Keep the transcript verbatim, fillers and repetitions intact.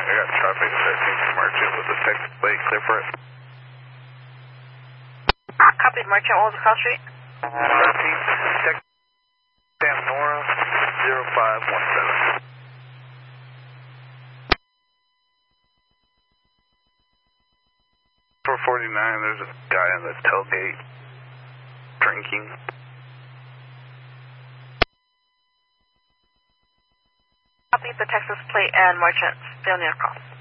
I got traffic thirteenth Merchant with the Texas plate, clear for it. Copied, Merchant, what was the call street? thirteenth, Texas, Nora, zero five one seven. four forty-nine, there's a guy in the tailgate drinking. Copy the Texas plate and Merchant, stay on your call.